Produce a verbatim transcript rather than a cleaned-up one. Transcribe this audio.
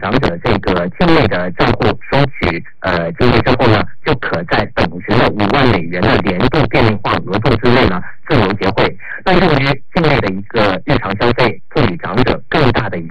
长者这个境内的账户收取呃经费之后呢，就可在等值的五万美元的年度电话额度之内呢自由结汇。那由于境内的一个日常消费，妇女长者